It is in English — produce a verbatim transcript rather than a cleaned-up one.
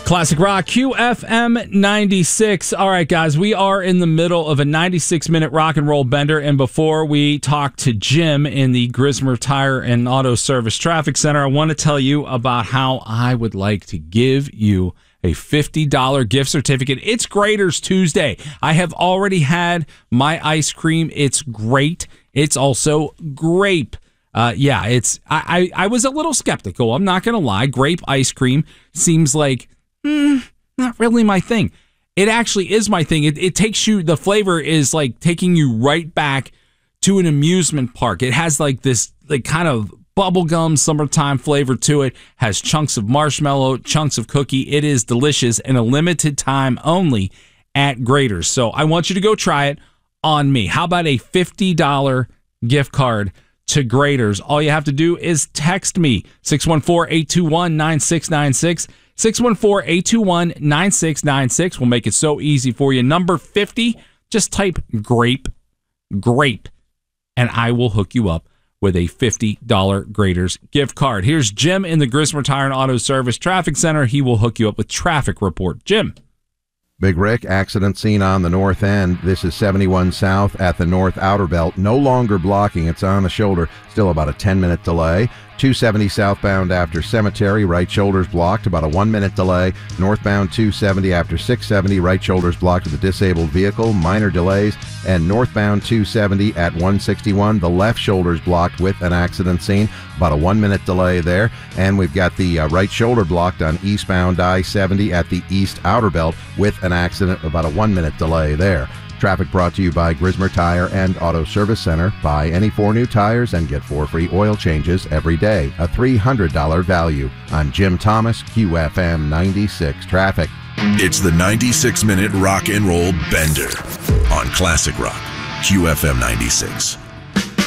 Classic Rock, Q F M ninety-six. All right, guys, we are in the middle of a ninety-six minute rock and roll bender. And before we talk to Jim in the Grismer Tire and Auto Service Traffic Center, I want to tell you about how I would like to give you a fifty dollars gift certificate. It's Graders Tuesday. I have already had my ice cream. It's great. It's also grape. Uh, yeah, it's. I, I, I was a little skeptical. I'm not going to lie. Grape ice cream seems like mm, not really my thing. It actually is my thing. It, it takes you. The flavor is like taking you right back to an amusement park. It has like this like kind of bubblegum summertime flavor to it. Has chunks of marshmallow, chunks of cookie. It is delicious and a limited time only at Graders. So I want you to go try it on me. How about a fifty dollars gift card to Graders? All you have to do is text me, six one four, eight two one, nine six nine six, six one four, eight two one, nine six nine six. We'll make it so easy for you. Number fifty, just type grape, grape, and I will hook you up with a fifty dollars Graders gift card. Here's Jim in the Grismer Tire and Auto Service Traffic Center. He will hook you up with traffic report. Jim. Big Rick, accident scene on the north end. This is seventy-one south at the north outer belt. No longer blocking. It's on the shoulder. Still about a ten-minute delay. two seventy southbound after Cemetery. Right shoulder's blocked. About a one-minute delay. Northbound two seventy after six seventy. Right shoulder's blocked with a disabled vehicle. Minor delays. And northbound two seventy at one sixty-one. The left shoulder's blocked with an accident scene. About a one-minute delay there. And we've got the uh, right shoulder blocked on eastbound I seventy at the east outer belt with an accident. About a one-minute delay there. Traffic brought to you by Grismer Tire and Auto Service Center. Buy any four new tires and get four free oil changes every day. A three hundred dollars value. I'm Jim Thomas, Q F M ninety-six Traffic. It's the ninety-six minute rock and roll bender on Classic Rock, Q F M ninety-six.